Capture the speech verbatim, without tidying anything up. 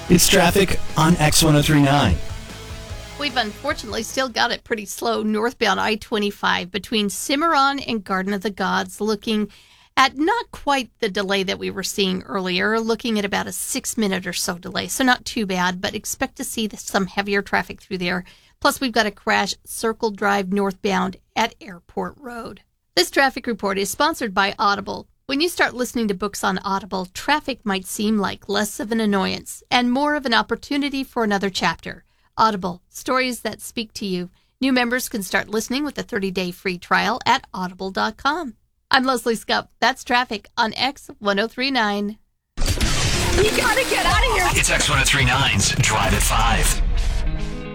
It's traffic on X ten thirty-nine. We've unfortunately still got it pretty slow northbound I twenty-five between Cimarron and Garden of the Gods, looking at not quite the delay that we were seeing earlier, looking at about a six-minute or so delay. So not too bad, but expect to see some heavier traffic through there. Plus, we've got a crash Circle Drive northbound at Airport Road. This traffic report is sponsored by Audible. When you start listening to books on Audible, traffic might seem like less of an annoyance and more of an opportunity for another chapter. Audible, stories that speak to you. New members can start listening with a thirty-day free trial at audible dot com. I'm Leslie Scupp. That's traffic on X ten thirty-nine. You gotta get out of here. It's X ten thirty-nine's Drive at five.